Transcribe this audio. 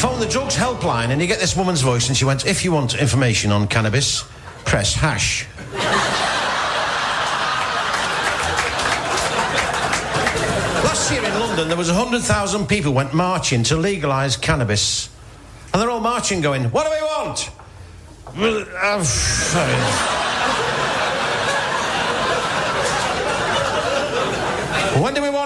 phoned the drugs helpline and you get this woman's voice and she went, if you want information on cannabis, press hash. Last year in London, there was 100,000 people went marching to legalise cannabis. And they're all marching going, what do we want? When do we want